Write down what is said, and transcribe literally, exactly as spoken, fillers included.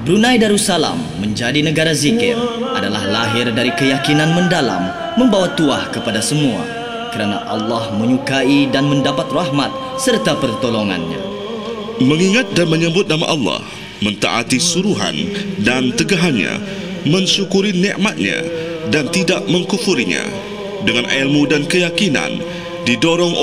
Brunei Darussalam menjadi negara zikir adalah lahir dari keyakinan mendalam membawa tuah kepada semua kerana Allah menyukai dan mendapat rahmat serta pertolongannya. Mengingat dan menyebut nama Allah, mentaati suruhan dan tegahannya, mensyukuri nikmatnya dan tidak mengkufurinya dengan ilmu dan keyakinan didorong